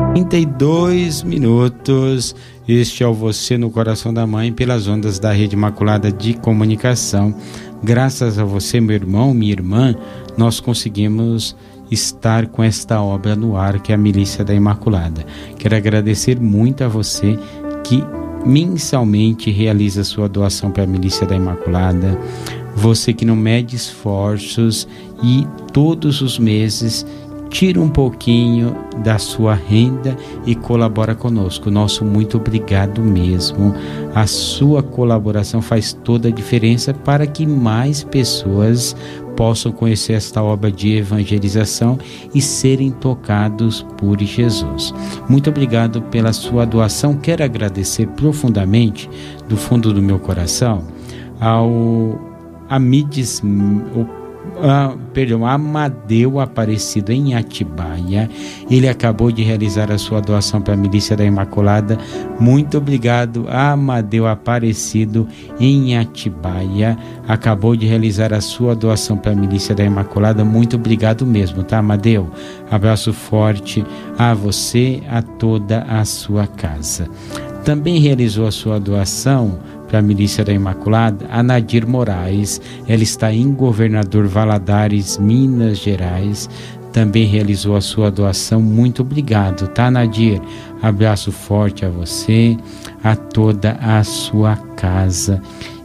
32 minutos. Este é o Você no Coração da Mãe, pelas ondas da Rede Imaculada de Comunicação. Graças a você, meu irmão, minha irmã, nós conseguimos estar com esta obra no ar, que é a Milícia da Imaculada. Quero agradecer muito a você que mensalmente realiza sua doação para a Milícia da Imaculada, você que não mede esforços e todos os meses tira um pouquinho da sua renda e colabora conosco. Nosso muito obrigado mesmo. A sua colaboração faz toda a diferença para que mais pessoas possam conhecer esta obra de evangelização e serem tocados por Jesus. Muito obrigado pela sua doação. Quero agradecer profundamente, do fundo do meu coração, ao Amadeu Aparecido em Atibaia. Ele acabou de realizar a sua doação para a Milícia da Imaculada. Muito obrigado, Amadeu Aparecido em Atibaia. Acabou de realizar a sua doação para a Milícia da Imaculada. Muito obrigado mesmo, tá, Amadeu? Abraço forte a você, a toda a sua casa. Também realizou a sua doação para a Milícia da Imaculada a Nadir Moraes. Ela está em Governador Valadares, Minas Gerais. Também realizou a sua doação. Muito obrigado, tá, Nadir? Abraço forte a você, a toda a sua casa.